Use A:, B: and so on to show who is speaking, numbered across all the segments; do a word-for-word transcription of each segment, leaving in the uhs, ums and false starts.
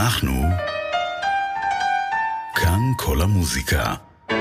A: אנחנו כאן כל המוזיקה.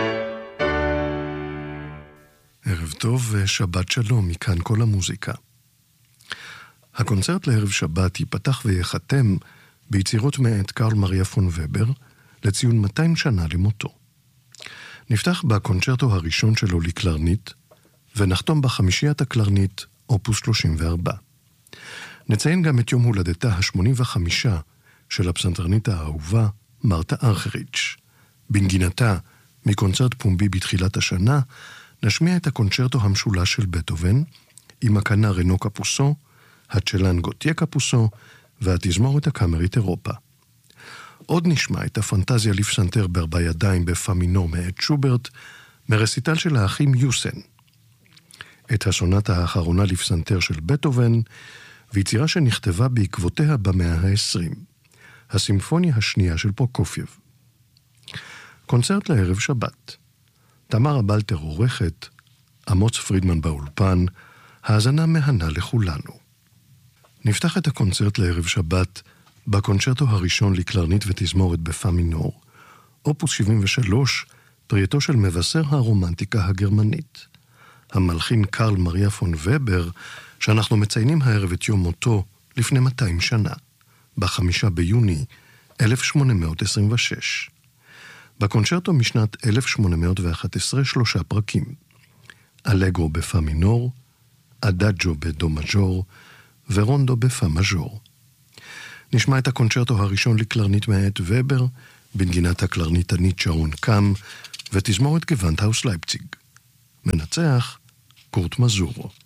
B: ערב טוב ושבת שלום מכאן כל המוזיקה. הקונצרט לערב שבת ייפתח ויחתם ביצירות מאת קרל מריה פון ובר לציון מאתיים שנה למותו. נפתח בקונצ'רטו הראשון שלו לקלרנית ונחתום בחמישיית הקלרנית אופוס שלושים וארבע. נציין גם את יום הולדתה ה-שמונים וחמש של הפסנתרנית האהובה מרתה ארכריץ'. בנגינתה מקונצרט פומבי בתחילת השנה נשמיע את הקונצ'רטו המשולש של בטהובן עם הכנר רנו קפוסו, הצ'לן גוטיה קפוסו והתזמורת הקאמרית אירופה. עוד נשמע את הפנטזיה לפסנתר בארבע ידיים בפה מינור מאת שוברט מרסיטל של האחים יוסן. את הסונטה האחרונה לפסנתר של בטהובן ויצירה שנכתבה בעקבותיה במאה ה-עשרים, הסימפוניה השנייה של פרוקופייב. קונצרט לערב שבת. תמרה בלטר עורכת, אמוץ פרידמן באולפן, האזנה מהנה לכולנו. נפתח את הקונצרט לערב שבת בקונצ'רטו הראשון לקלרנית ותזמורת בפה מינור, אופוס שבעים ושלוש, פרייתו של מבשר הרומנטיקה הגרמנית. המלחין קרל מריה פון ובר, שאנחנו מציינים הערב את יום מותו לפני מאתיים שנה, בחמישה ביוני אלף שמונה מאות עשרים ושש. בקונצ'רטו משנת אלף שמונה מאות ואחת עשרה שלושה פרקים. אלגרו בפה מינור, אדאג'ו בדו מז'ור ורונדו בפה מז'ור. נשמע את הקונצ'רטו הראשון לקלרנית מאת ובר, בנגינת הקלרניתנית שרון קאם ותזמורת גוונטהאוס לייפציג. מנצח קורט מזורו.